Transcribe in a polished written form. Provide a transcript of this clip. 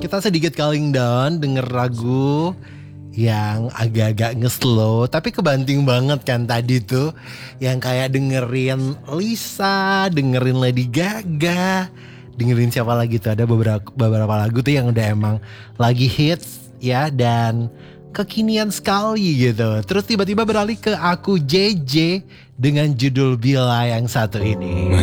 kita sedikit calling down denger lagu yang agak-agak nge-slow, tapi kebanting banget kan tadi tuh, yang kayak dengerin Lisa, dengerin Lady Gaga, dengerin siapa lagi tuh, ada beberapa lagu tuh yang udah emang lagi hits ya, dan kekinian sekali gitu. Terus tiba-tiba beralih ke Aku JJ dengan judul Bila yang satu ini.